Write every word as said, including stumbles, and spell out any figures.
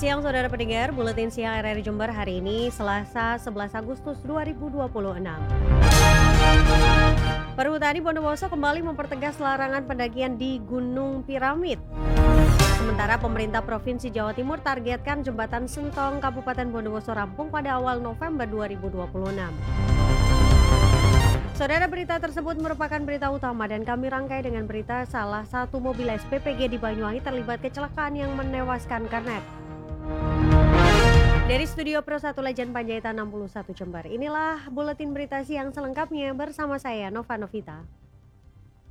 siang saudara pendengar, Buletin Siang R R Jember hari ini Selasa sebelas Agustus dua ribu dua puluh enam. Perhutani Bondowoso kembali mempertegas larangan pendakian di Gunung Piramid. Sementara pemerintah Provinsi Jawa Timur targetkan jembatan Sentong Kabupaten Bondowoso rampung pada awal November dua ribu dua puluh enam. Saudara, berita tersebut merupakan berita utama dan kami rangkai dengan berita salah satu mobil S P P G di Banyuwangi terlibat kecelakaan yang menewaskan kernet. Dari Studio Pro satu Legend Panjaitan enam puluh satu Jember, inilah Buletin Berita Siang selengkapnya bersama saya Nova Novita.